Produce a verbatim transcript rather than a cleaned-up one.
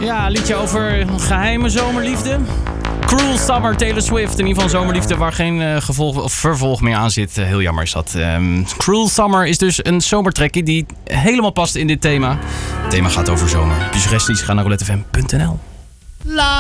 Ja, een liedje over geheime zomerliefde. Cruel Summer, Taylor Swift. In ieder geval zomerliefde waar geen uh, gevolg of vervolg meer aan zit. Uh, heel jammer is dat. Um, Cruel Summer is dus een zomertrekkie die helemaal past in dit thema. Het thema gaat over zomer. Heb je suggesties? Ga naar roulette f m punt n l.